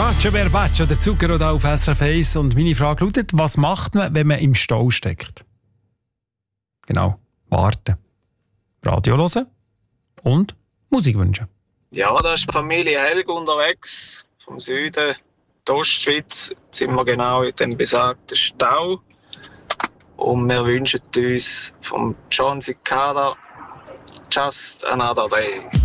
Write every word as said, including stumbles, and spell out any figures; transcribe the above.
Baccio per Baccio, der Zucker oder auf S R F eins. Und meine Frage lautet, was macht man, wenn man im Stau steckt? Genau, warten. Radio hören und Musik wünschen. Ja, da ist die Familie Helg unterwegs, vom Süden, die Ostschweiz. Jetzt sind wir genau in dem besagten Stau. Und wir wünschen uns vom John Cicada Just Another Day.